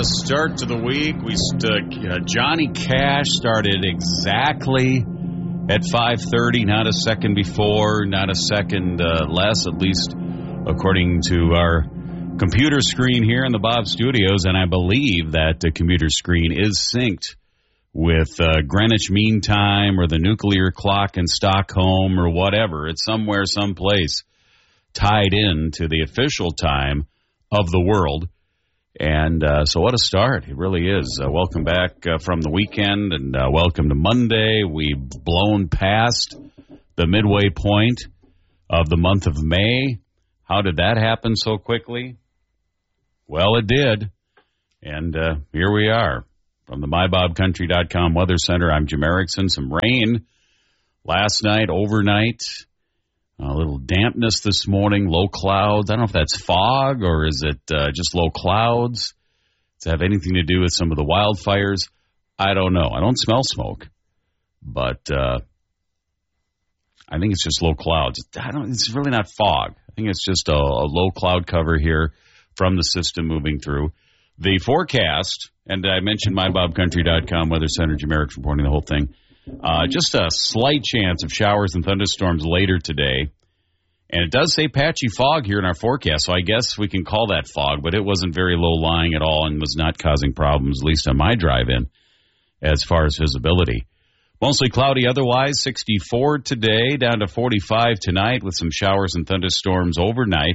a start to the week. Johnny Cash started exactly at 5:30, not a second before, not a second less, at least according to our computer screen here in the Bob Studios. And I believe that the computer screen is synced with Greenwich Mean Time or the nuclear clock in Stockholm or whatever. It's somewhere, someplace tied in to the official time of the world. And so what a start. It really is. Welcome back from the weekend, and welcome to Monday. We've blown past the midway point of the month of May. How did that happen so quickly? Well, it did. And here we are. From the MyBobCountry.com Weather Center, I'm Jim Erickson. Some rain last night, overnight. A little dampness this morning, low clouds. I don't know if that's fog or is it just low clouds. Does it have anything to do with some of the wildfires? I don't know. I don't smell smoke, but I think it's just low clouds. It's really not fog. I think it's just a low cloud cover here from the system moving through. The forecast, and I mentioned MyBobCountry.com Weather Center, Jim Erickson reporting the whole thing. Just a slight chance of showers and thunderstorms later today. And it does say patchy fog here in our forecast, so I guess we can call that fog, but it wasn't very low-lying at all and was not causing problems, at least on my drive-in, as far as visibility. Mostly cloudy otherwise, 64 today, down to 45 tonight with some showers and thunderstorms overnight.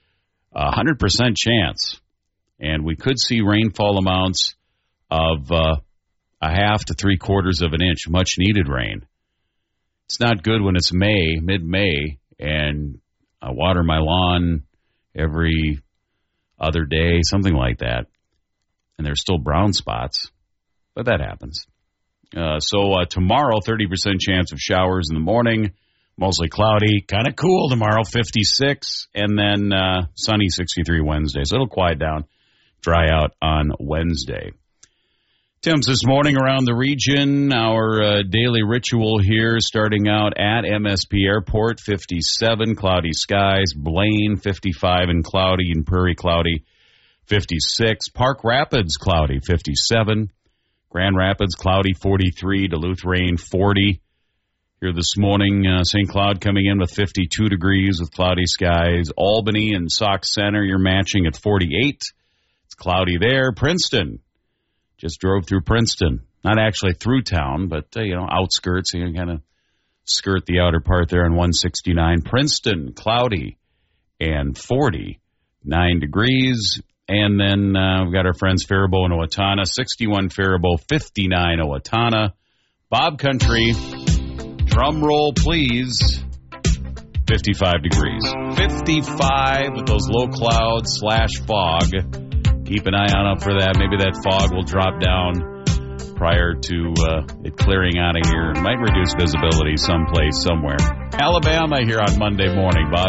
100% chance. And we could see rainfall amounts of a half to 3/4 of an inch, much-needed rain. It's not good when it's May, mid-May, and I water my lawn every other day, something like that. And there's still brown spots, but that happens. So tomorrow, 30% chance of showers in the morning, mostly cloudy, kind of cool tomorrow, 56, and then sunny, 63 Wednesday. So it'll quiet down, dry out on Wednesday. Temps this morning around the region. Our daily ritual here starting out at MSP Airport, 57, cloudy skies. Blaine, 55 and cloudy, and Prairie cloudy, 56. Park Rapids, cloudy, 57. Grand Rapids, cloudy, 43. Duluth, rain, 40. Here this morning, St. Cloud coming in with 52 degrees with cloudy skies. Albany and Sauk Center, you're matching at 48. It's cloudy there. Princeton. Just drove through Princeton. Not actually through town, but, outskirts. You kind of skirt the outer part there on 169. Princeton, cloudy and 49 degrees. And then we've got our friends Faribault and Owatonna. 61 Faribault, 59 Owatonna. Bob Country, drum roll please, 55 degrees. 55 with those low clouds / fog. Keep an eye out for that. Maybe that fog will drop down prior to it clearing out of here. It might reduce visibility someplace, somewhere. Alabama here on Monday morning. Bob